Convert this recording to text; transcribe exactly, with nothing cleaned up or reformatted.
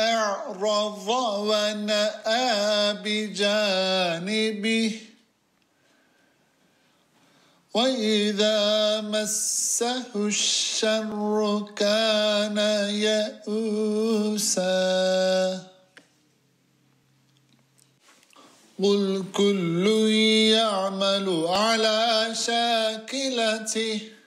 أعرض ونأى بجانبه وإذا مسه الشر كان يئوسا قل كل يعمل على شاكلته